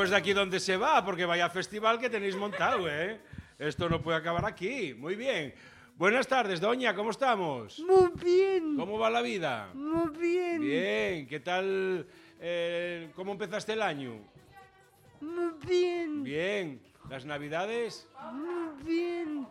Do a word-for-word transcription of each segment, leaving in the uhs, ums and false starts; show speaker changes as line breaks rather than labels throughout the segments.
después de aquí dónde se va, porque vaya festival que tenéis montado, ¿eh? Esto no puede acabar aquí. Muy bien. Buenas tardes, doña, ¿cómo estamos?
Muy bien.
¿Cómo va la vida?
Muy bien.
Bien. ¿Qué tal? Eh, ¿Cómo empezaste el año?
Muy bien.
Bien. ¿Las navidades?
Muy bien.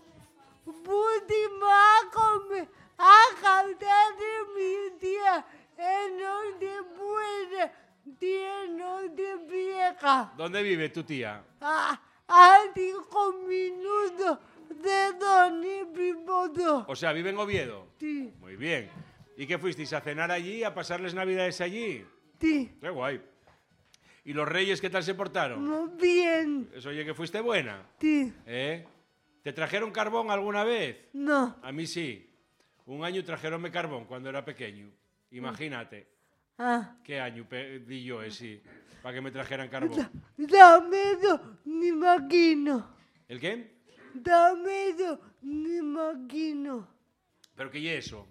Última a cantar de mi tía en Nochebuena, tía Nochevieja.
¿Dónde vive tu tía?
A, a cinco minutos de donde vivo yo.
O sea, vive en Oviedo.
Sí,
Muy bien. ¿Y qué fuisteis a cenar allí, a pasarles navidades allí?
sí.
Qué guay. ¿Y los reyes qué tal se portaron?
Muy bien.
Eso oye que fuiste buena.
Sí.
¿Eh? ¿Te trajeron carbón alguna vez?
No.
A mí sí. Un año trajeronme carbón cuando era pequeño. Imagínate.
Ah.
¿Qué año pedí yo ese para que me trajeran carbón?
Dame eso, ni imagino.
¿El qué?
Dame eso, ni imagino.
¿Pero qué es eso?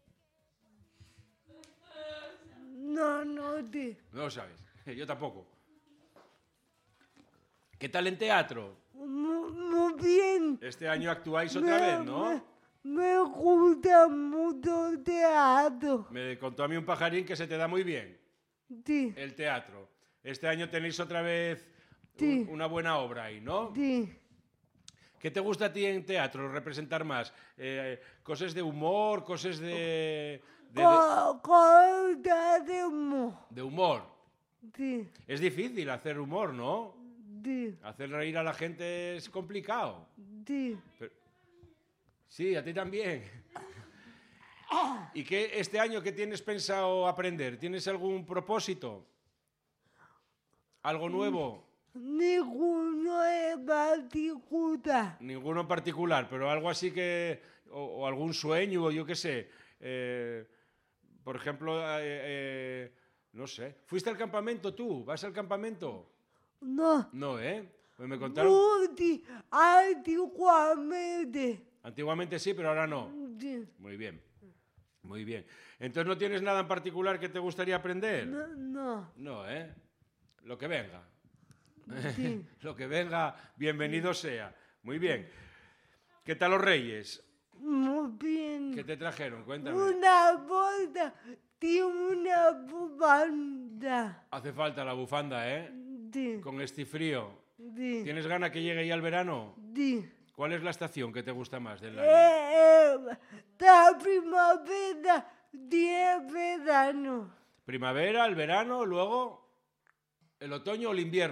No, no te.
No lo sabes. Yo tampoco. ¿Qué tal en teatro?
Muy, muy bien.
Este año actuáis otra
Me-
vez, ¿no?
Me, me gusta mucho el teatro.
Me contó a mí un pajarín que se te da muy bien
Sí,
el teatro. Este año tenéis otra vez
Sí.
un- una buena obra ahí, ¿no?
sí.
¿Qué te gusta a ti en teatro representar más? Eh, ¿Cosas de humor, cosas de, de, de,
Co- Corta de humo.
de humor?
Sí,
Es difícil hacer humor, ¿no?
sí,
Hacer reír a la gente es complicado.
sí.
Pero- Sí, a ti también. ¿Y qué este año qué tienes pensado aprender? ¿Tienes algún propósito? ¿Algo nuevo?
Ninguno es particular.
Ninguno en particular, pero algo así que... O, o algún sueño, o yo qué sé. Eh, por ejemplo, eh, eh, no sé. ¿Fuiste al campamento tú? ¿Vas al campamento?
No.
No, ¿eh? Pues me contaron...
Muy antiguamente.
Antiguamente sí, pero ahora no.
Sí.
Muy bien. Muy bien. Entonces, ¿no tienes nada en particular que te gustaría aprender?
No, no.
No, ¿eh? Lo que venga.
Sí.
Lo que venga, bienvenido sea. Muy bien. ¿Qué tal los reyes?
Muy bien.
¿Qué te trajeron? Cuéntame.
Una bolsa y una bufanda.
Hace falta la bufanda, ¿eh?
Sí,
Con este frío.
sí,
¿Tienes ganas que llegue ya el verano?
sí.
¿Cuál es la estación que te gusta más del año?
Eh, eh, la primavera y el verano.
Primavera, el verano, luego el otoño o el invierno.